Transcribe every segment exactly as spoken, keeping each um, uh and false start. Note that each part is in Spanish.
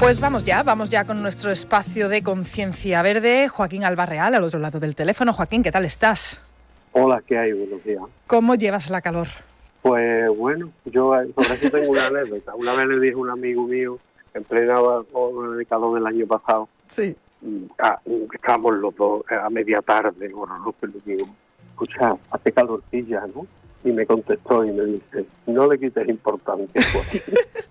Pues vamos ya, vamos ya con nuestro espacio de conciencia verde. Joaquín Albarreal, al otro lado del teléfono. Joaquín, ¿qué tal estás? Hola, ¿qué hay? Buenos días. ¿Cómo llevas la calor? Pues bueno, yo sobre eso tengo una anécdota. Una vez le dije a un amigo mío, en plena ola de calor del año pasado, sí. ah, estábamos los dos a media tarde, horroroso, y le digo, escucha, hace calorcilla, ¿no? Y me contestó y me dice, no le quites importancia, pues.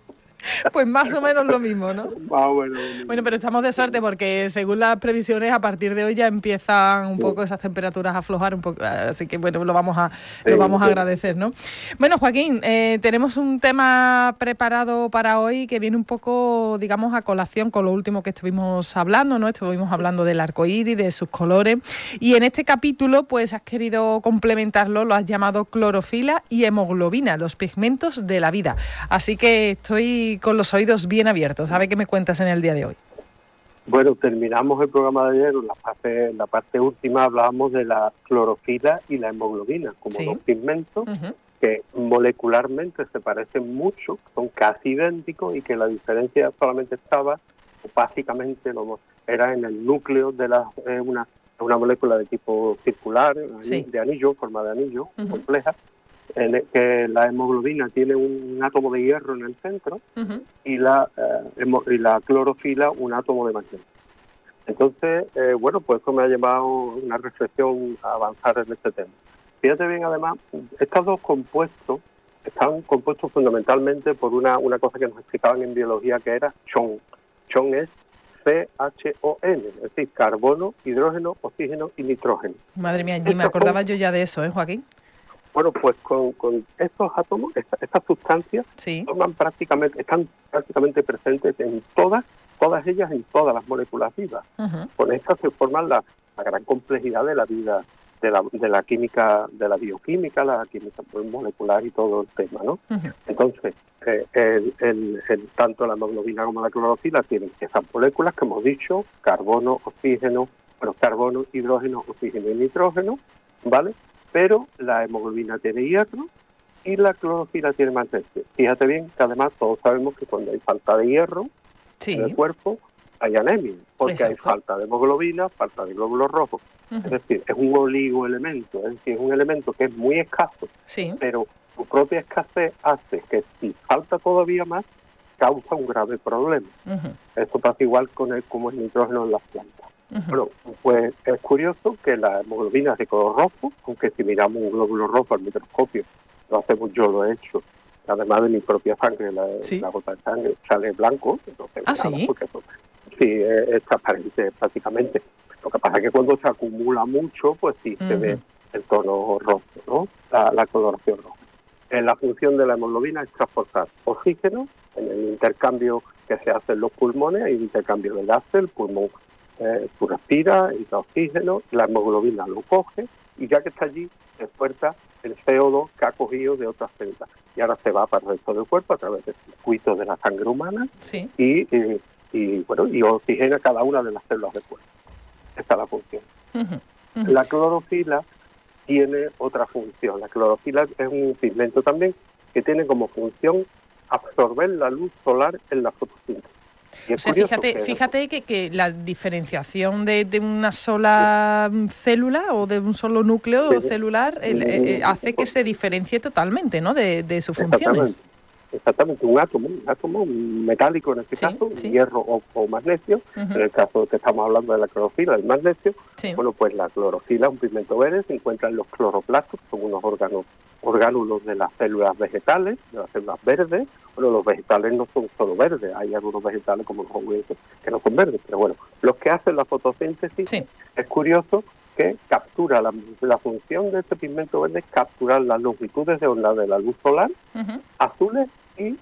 Pues más o menos lo mismo, ¿no? Más o menos. Bueno, pero estamos de suerte porque según las previsiones a partir de hoy ya empiezan un poco esas temperaturas a aflojar un poco, así que bueno, lo vamos a sí, lo vamos a agradecer, ¿no? Bueno, Joaquín, eh, tenemos un tema preparado para hoy que viene un poco, digamos, a colación con lo último que estuvimos hablando, ¿no? Estuvimos hablando del arcoíris, de sus colores, y en este capítulo pues has querido complementarlo, lo has llamado clorofila y hemoglobina, los pigmentos de la vida. Así que estoy con los oídos bien abiertos. A ver qué me cuentas en el día de hoy. Bueno, terminamos el programa de ayer, en la parte, en la parte última hablábamos de la clorofila y la hemoglobina, como sí. dos pigmentos uh-huh. que molecularmente se parecen mucho, son casi idénticos y que la diferencia solamente estaba, básicamente, era en el núcleo de la, eh, una, una molécula de tipo circular, sí. de anillo, forma de anillo, uh-huh. compleja, en el que la hemoglobina tiene un, un átomo de hierro en el centro uh-huh. y la eh, hemo, y la clorofila un átomo de magnesio. Entonces, eh, bueno, pues eso me ha llevado una reflexión a avanzar en este tema. Fíjate bien, además, estos dos compuestos están compuestos fundamentalmente por una, una cosa que nos explicaban en biología que era CHON. CHON es C H O N, es decir, carbono, hidrógeno, oxígeno y nitrógeno. Madre mía, ni me acordaba son... yo ya de eso, ¿eh, Joaquín? Bueno, pues con, con estos átomos, esta, estas sustancias, sí. forman prácticamente, están prácticamente presentes en todas, todas ellas, en todas las moléculas vivas. Uh-huh. Con estas se forman la, la gran complejidad de la vida, de la, de la química, de la bioquímica, la química molecular y todo el tema, ¿no? Uh-huh. Entonces, eh, el, el, el, tanto la hemoglobina como la clorofila tienen esas moléculas que hemos dicho, carbono, oxígeno, bueno, carbono, hidrógeno, oxígeno y nitrógeno, ¿vale? Pero la hemoglobina tiene hierro y la clorofila tiene magnesio. Fíjate bien que además todos sabemos que cuando hay falta de hierro sí. en el cuerpo hay anemia, porque Exacto. hay falta de hemoglobina, falta de glóbulos rojos. Uh-huh. Es decir, es un oligoelemento, es decir, es un elemento que es muy escaso, sí. pero su propia escasez hace que si falta todavía más, causa un grave problema. Uh-huh. Esto pasa igual con el, como el nitrógeno en las plantas. Uh-huh. Bueno, pues es curioso que la hemoglobina es de color rojo, aunque si miramos un glóbulo rojo al microscopio, lo hacemos, yo lo he hecho, además de mi propia sangre, la, ¿Sí? la gota de sangre sale blanco, entonces ¿Ah, sí? porque eso, sí, es, es transparente prácticamente. Lo que pasa es que cuando se acumula mucho, pues sí uh-huh. se ve el tono rojo, ¿no? La, la coloración roja. En la función de la hemoglobina es transportar oxígeno en el intercambio que se hace en los pulmones, hay un intercambio de gases, el pulmón Eh, tú respiras y da oxígeno, la hemoglobina lo coge y ya que está allí se suelta el C O dos que ha cogido de otras células y ahora se va para el resto del cuerpo a través de circuitos de la sangre humana sí. y, y, y bueno y oxigena cada una de las células del cuerpo. Esta es la función. Uh-huh. Uh-huh. La clorofila tiene otra función. La clorofila es un pigmento también que tiene como función absorber la luz solar en la fotosíntesis. O sea, fíjate, que, fíjate que, que la diferenciación de, de una sola célula o de un solo núcleo sí, celular el, eh, eh, hace que se diferencie totalmente, ¿no? de, de sus funciones. Exactamente. Exactamente, un átomo, un átomo metálico en este sí, caso, sí. hierro o, o magnesio, uh-huh. en el caso que estamos hablando de la clorofila, el magnesio, sí. bueno, pues la clorofila, un pigmento verde, se encuentra en los cloroplastos, que son unos órganos, orgánulos de las células vegetales, de las células verdes. Bueno, los vegetales no son solo verdes, hay algunos vegetales como los hongos que no son verdes, pero bueno, los que hacen la fotosíntesis, sí. es curioso que captura, la, la función de este pigmento verde es capturar las longitudes de onda de la luz solar, uh-huh. azules y,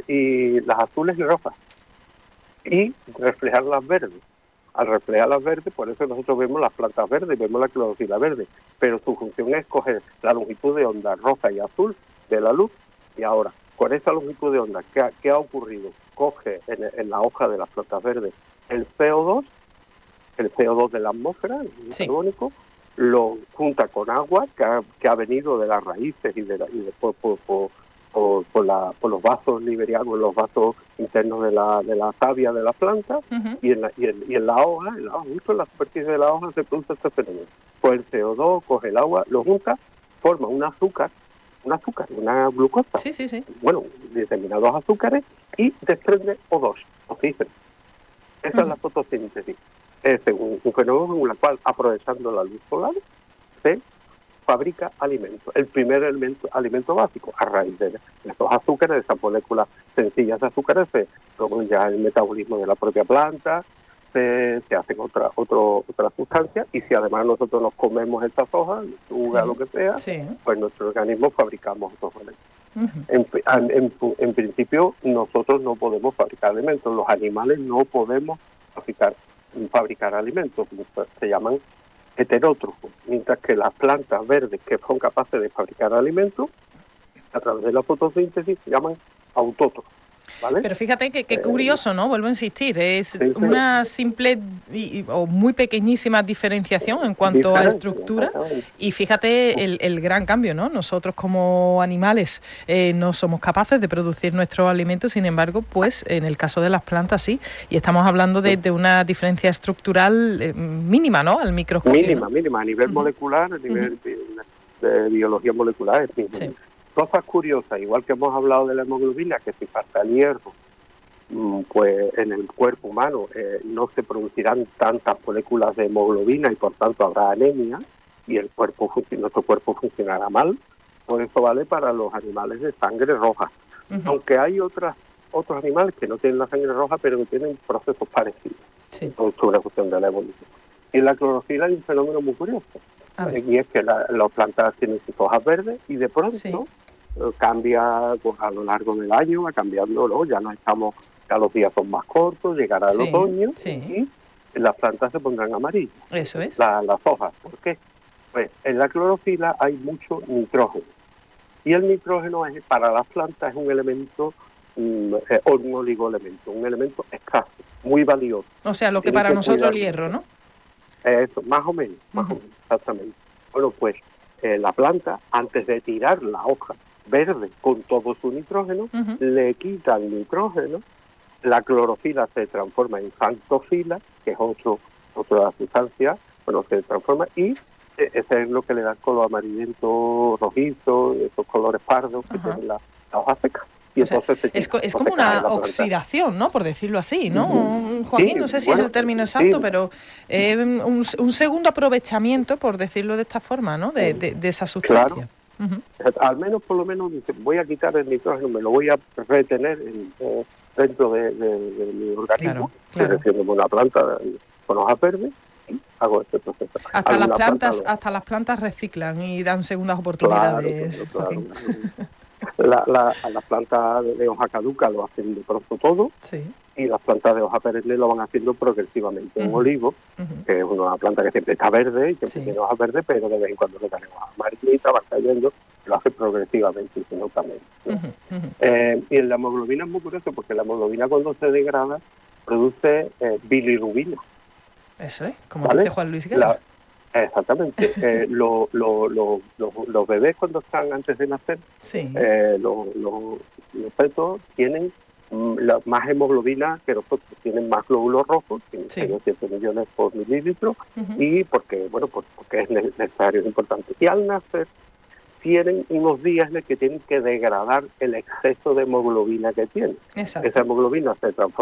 y las azules y rojas, y reflejar las verdes. Al reflejar las verdes, por eso nosotros vemos las plantas verdes, vemos la clorofila verde, pero su función es coger la longitud de onda roja y azul de la luz, y ahora, con esa longitud de onda, ¿qué ha, qué ha ocurrido? Coge en, en la hoja de las plantas verdes el C O dos, el C O dos de la atmósfera, el sí. carbónico, lo junta con agua que ha, que ha venido de las raíces y, de la, y después por, por, por, por, la, por los vasos liberianos, los vasos internos de la, de la savia de la planta, uh-huh. y, en la, y, en, y en la hoja, en la hoja, justo en la superficie de la hoja se produce este fenómeno. Pues el C O dos coge el agua, lo junta, forma un azúcar, un azúcar, una glucosa, sí, sí, sí. bueno, determinados azúcares, y desprende O dos, oxígeno. Esa uh-huh. es la fotosíntesis. Es un, un fenómeno en el cual, aprovechando la luz solar, se fabrica alimentos. El primer elemento, alimento básico, a raíz de estos azúcares, de esas moléculas sencillas de azúcares, se promueve ya el metabolismo de la propia planta, se, se hacen otra, otro, otra sustancia, y si además nosotros nos comemos estas hojas, lechuga, sí. lo que sea, sí. pues nuestro organismo fabricamos estos alimentos. Uh-huh. En, en, en principio, nosotros no podemos fabricar alimentos, los animales no podemos fabricar, fabricar alimentos, se llaman heterótrofos, mientras que las plantas verdes que son capaces de fabricar alimentos, a través de la fotosíntesis, se llaman autótrofos. ¿Vale? Pero fíjate que qué curioso, ¿no? Vuelvo a insistir, es sí, sí. una simple y, o muy pequeñísima diferenciación en cuanto Diferencia, a estructura, y fíjate el, el gran cambio, ¿no? Nosotros como animales eh, no somos capaces de producir nuestros alimentos, sin embargo, pues en el caso de las plantas sí, y estamos hablando de, de una diferencia estructural eh, mínima, ¿no? Al microscopio. Mínima, ¿no? mínima, a nivel uh-huh. molecular, a nivel uh-huh. de, de biología molecular es mínima. Sí. Cosas curiosas, igual que hemos hablado de la hemoglobina, que si falta el hierro, pues en el cuerpo humano eh, no se producirán tantas moléculas de hemoglobina y por tanto habrá anemia y el cuerpo nuestro cuerpo funcionará mal. Por eso vale para los animales de sangre roja. Uh-huh. Aunque hay otras otros animales que no tienen la sangre roja, pero que tienen procesos parecidos. Sí. Es una cuestión de la evolución. Y en la clorofila hay un fenómeno muy curioso. Y es que la, las plantas tienen sus hojas verdes y de pronto sí. cambia pues, a lo largo del año, va cambiando, ¿no? Ya no estamos, ya los días son más cortos, llegará el sí, otoño sí. y las plantas se pondrán amarillas. Eso es. La, las hojas. ¿Por qué? Pues en la clorofila hay mucho nitrógeno. Y el nitrógeno es, para las plantas es un elemento, um, eh, un oligoelemento, un elemento escaso, muy valioso. O sea, lo que Tiene para que nosotros el hierro, ¿no? Eso, más o menos, más uh-huh. o menos, exactamente. Bueno, pues eh, la planta, antes de tirar la hoja verde con todo su nitrógeno, uh-huh. le quita el nitrógeno, la clorofila se transforma en xantofila, que es otro, otra sustancia, bueno, se transforma, y eh, ese es lo que le da el color amarillento, rojizo, esos colores pardos que uh-huh. tienen la, la hoja seca. Y o sea, entonces es, es como una oxidación, ¿no? Por decirlo así, ¿no? Uh-huh. Joaquín, sí, no sé si bueno, es el término exacto, sí. pero eh, un, un segundo aprovechamiento, por decirlo de esta forma, ¿no? De, de, de esa sustancia. Claro. Uh-huh. Al menos, por lo menos, voy a quitar el nitrógeno, me lo voy a retener en, eh, dentro de, de, de mi organismo, claro, claro. creciendo una planta con hojas verdes, y hago este proceso. Hasta las plantas, planta, hasta las plantas reciclan y dan segundas oportunidades. Claro, claro, claro. La, la, las plantas de hoja caduca lo hacen de pronto todo, sí. y las plantas de hoja perenne lo van haciendo progresivamente. Uh-huh. Un olivo, uh-huh. que es una planta que siempre está verde y que sí. tiene hojas verdes, pero de vez en cuando le dan hojas amarillitas, va cayendo, lo hace progresivamente y se nota menos. ¿no? Uh-huh. Uh-huh. Eh, y en la hemoglobina es muy curioso, porque la hemoglobina cuando se degrada produce eh, bilirrubina. Eso es, como ¿vale? dice Juan Luis Guerra. Exactamente. eh, lo, lo, lo, lo, los bebés cuando están antes de nacer, sí. eh, los, los, los fetos tienen mm, la, más hemoglobina que nosotros, tienen más glóbulos rojos, tienen sí. siete millones por mililitro, uh-huh. y porque, bueno, pues porque es necesario, es importante. Y al nacer tienen unos días en los que tienen que degradar el exceso de hemoglobina que tienen. Exacto. Esa hemoglobina se transforma